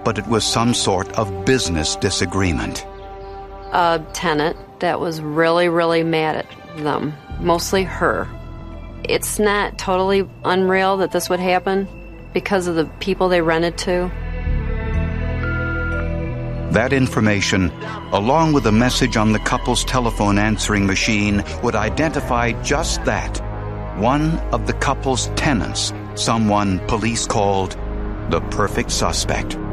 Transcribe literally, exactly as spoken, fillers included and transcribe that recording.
but it was some sort of business disagreement. A tenant that was really, really mad at them, mostly her. It's not totally unreal that this would happen because of the people they rented to. That information, along with a message on the couple's telephone answering machine, would identify just that. One of the couple's tenants, someone police called the perfect suspect.